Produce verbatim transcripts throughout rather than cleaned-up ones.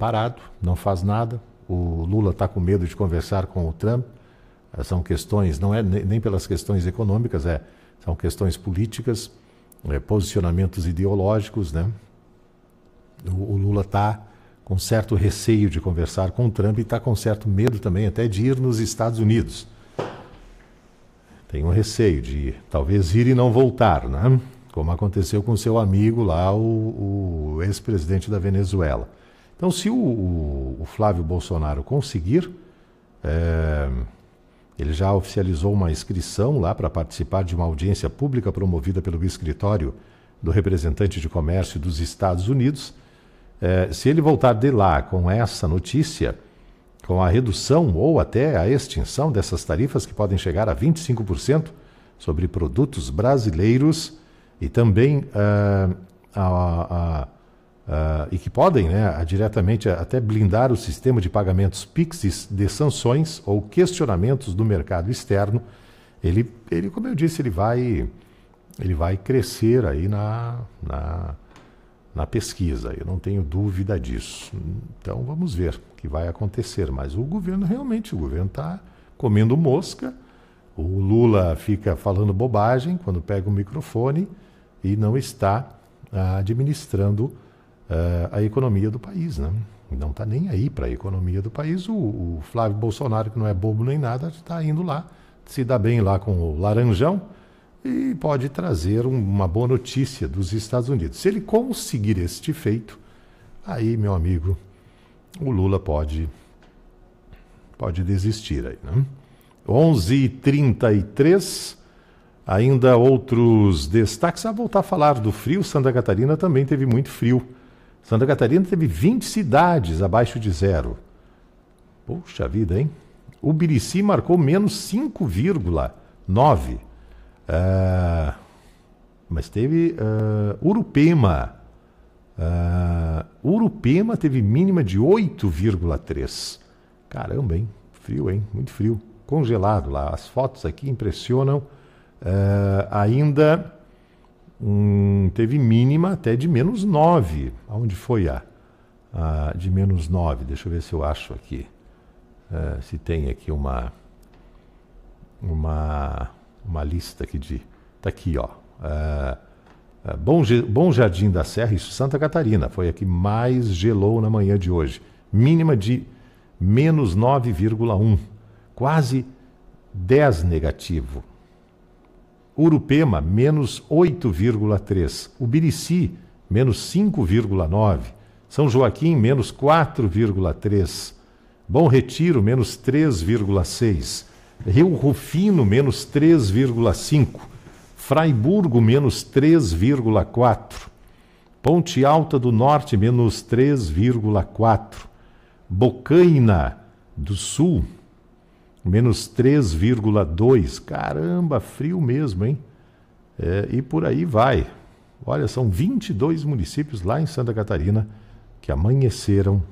parado, não faz nada. O Lula está com medo de conversar com o Trump. São questões, não é nem pelas questões econômicas, é, são questões políticas, é, posicionamentos ideológicos, né? O, o Lula está com certo receio de conversar com o Trump e está com certo medo também até de ir nos Estados Unidos. Tem um receio de talvez ir e não voltar, né? Como aconteceu com seu amigo lá, o, o ex-presidente da Venezuela. Então, se o, o, o Flávio Bolsonaro conseguir, é, ele já oficializou uma inscrição lá para participar de uma audiência pública promovida pelo escritório do representante de comércio dos Estados Unidos. É, se ele voltar de lá com essa notícia, com a redução ou até a extinção dessas tarifas que podem chegar a vinte e cinco por cento sobre produtos brasileiros e também uh, a, a, a, e que podem, né, diretamente até blindar o sistema de pagamentos Pix de sanções ou questionamentos do mercado externo, ele, ele como eu disse, ele vai, ele vai crescer aí na, na, na pesquisa, eu não tenho dúvida disso. Então vamos ver o que vai acontecer, mas o governo realmente, o governo está comendo mosca, o Lula fica falando bobagem quando pega o microfone e não está ah, administrando ah, a economia do país, né? Não está nem aí para a economia do país. O, o Flávio Bolsonaro, que não é bobo nem nada, está indo lá, se dá bem lá com o Laranjão e pode trazer um, uma boa notícia dos Estados Unidos. Se ele conseguir este feito, aí, meu amigo, o Lula pode, pode desistir aí, né? onze e trinta e três, ainda outros destaques. A voltar a falar do frio, Santa Catarina também teve muito frio. Santa Catarina teve vinte cidades abaixo de zero. Poxa vida, hein? Ubici marcou menos cinco vírgula nove. Uh, mas teve uh, Urupema. Uh, Urupema teve mínima de oito vírgula três. Caramba, hein? Frio, hein? Muito frio. Congelado lá. As fotos aqui impressionam. Uh, ainda um, teve mínima até de menos nove. Aonde foi a, a de menos nove? Deixa eu ver se eu acho aqui. Uh, se tem aqui uma uma, uma lista aqui de... Está aqui, ó. Uh, uh, Bom, Bom Jardim da Serra, isso, Santa Catarina. Foi a que mais gelou na manhã de hoje. Mínima de menos nove vírgula um. Quase dez negativo. Urupema, menos oito vírgula três. Ubirici, menos cinco vírgula nove. São Joaquim, menos quatro vírgula três. Bom Retiro, menos três vírgula seis. Rio Rufino, menos três vírgula cinco. Fraiburgo, menos três vírgula quatro. Ponte Alta do Norte, menos três vírgula quatro. Bocaina do Sul, menos três vírgula dois. Caramba, frio mesmo, hein? É, e por aí vai. Olha, são vinte e dois municípios lá em Santa Catarina que amanheceram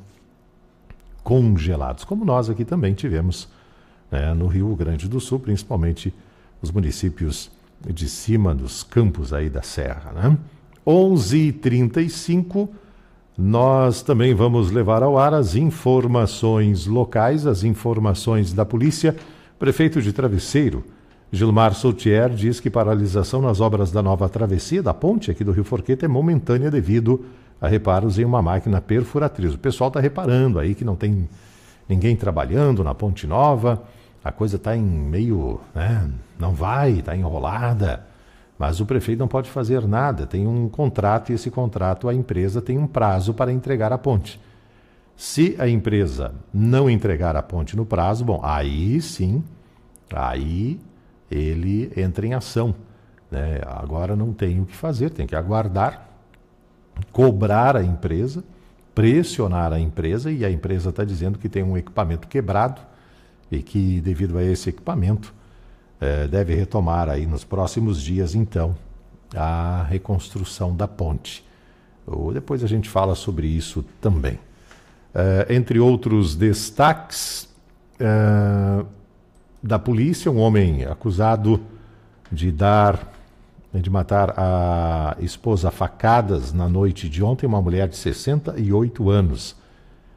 congelados, como nós aqui também tivemos, né, no Rio Grande do Sul, principalmente os municípios de cima dos campos aí da serra, né? onze e trinta e cinco, nós também vamos levar ao ar as informações locais, as informações da polícia. Prefeito de Travesseiro, Gilmar Soutier, diz que paralisação nas obras da nova travessia da ponte aqui do Rio Forqueta é momentânea devido a reparos em uma máquina perfuratriz. O pessoal está reparando aí que não tem ninguém trabalhando na ponte nova, a coisa está em meio, né, não vai, está enrolada, mas o prefeito não pode fazer nada, tem um contrato e esse contrato, a empresa tem um prazo para entregar a ponte. Se a empresa não entregar a ponte no prazo, bom, aí sim, aí ele entra em ação, né? Agora não tem o que fazer, tem que aguardar, cobrar a empresa, pressionar a empresa, e a empresa está dizendo que tem um equipamento quebrado e que, devido a esse equipamento, eh, deve retomar aí nos próximos dias, então, a reconstrução da ponte. Ou depois a gente fala sobre isso também. Eh, entre outros destaques eh, da polícia, um homem acusado de dar, de matar a esposa a facadas na noite de ontem, uma mulher de sessenta e oito anos.